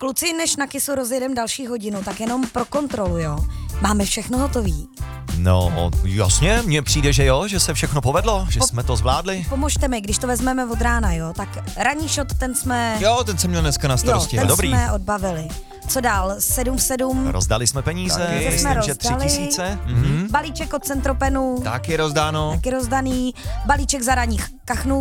Kluci, než na Kisu rozjedem další hodinu, tak jenom pro kontrolu, jo. Máme všechno hotový. No, jasně, mně přijde, že jo, že se všechno povedlo, že jsme to zvládli. Pomožte mi, když to vezmeme od rána, jo. Tak ranní shot, ten jsme... Jo, ten jsem měl dneska na starosti. Jo, ten Dobrý. jsme odbavili. Co dál? 7 v 7. Rozdali jsme peníze, Taky. myslím, že Rozdali. 3000. Balíček od Centropenu. Taky rozdáno. Taky rozdaný. Balíček za ranních kachnů.